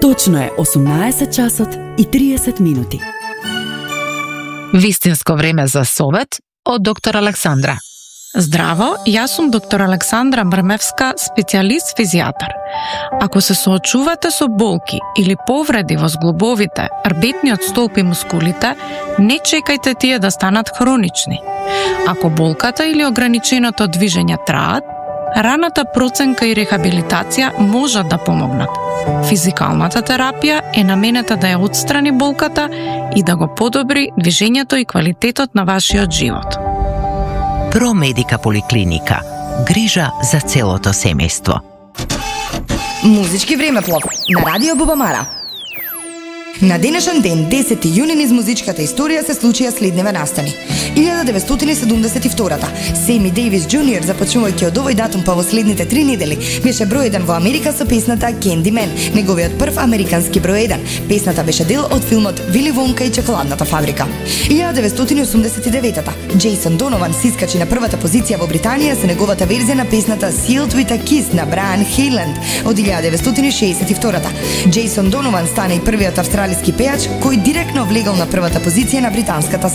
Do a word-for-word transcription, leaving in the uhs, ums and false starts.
Точно е осумнаесет часот и триесет минути. Вистинско време за совет од доктор Александра. Здраво, јас сум доктор Александра Мрмевска, специјалист физијатар. Ако се соочувате со болки или повреди во зглобовите, рбетниот столб и мускулите, не чекајте тие да станат хронични. Ако болката или ограниченото движење траат, раната проценка и рехабилитација можат да помогнат. Физикалната терапија е наменета да ја отстрани болката и да го подобри движењето и квалитетот на вашиот живот. Промедика поликлиника. Грижа за целото семејство. Музички времеплов на Радио Бубамара. На денешен ден, десети јуни, низ музичката историја се случија следниве настани. илјада деветстотини седумдесет и втора. Семи Дейвис Джуниор, започнувајќи од овој датум па во следните три недели, беше број еден во Америка со песната Candyman, неговиот прв американски број еден. Песната беше дел од филмот Вили Вонка и чоколадната фабрика. илјада деветстотини осумдесет и девета. Джейсон Донован се искачи на првата позиција во Британија со неговата верзија на песната Sealed with a Kiss на Брайан Хејленд од илјада деветстотини шеесет и втора. Джейсон Донован стана и првиот австралиски пејач кој директно влегол на првата позиција на британската